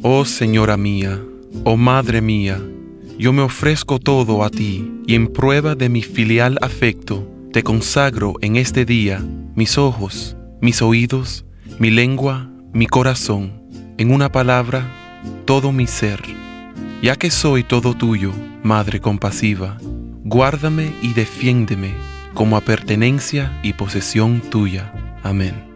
Oh Señora mía, oh Madre mía, yo me ofrezco todo a ti, y en prueba de mi filial afecto, te consagro en este día mis ojos, mis oídos, mi lengua, mi corazón, en una palabra, todo mi ser. Ya que soy todo tuyo, Madre compasiva, guárdame y defiéndeme como a pertenencia y posesión tuya. Amén.